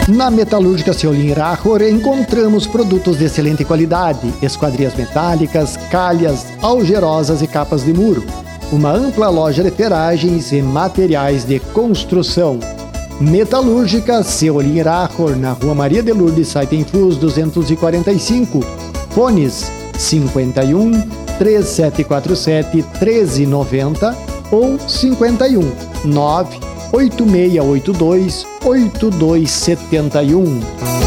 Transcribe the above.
Na Metalúrgica Seolin Rachor encontramos produtos de excelente qualidade, esquadrias metálicas, calhas, algerosas e capas de muro. Uma ampla loja de ferragens e materiais de construção. Metalúrgica Seolin Rachor, na Rua Maria de Lourdes, Saitenflus 245. Fones 51 3747 1390 ou 51 98682 8271.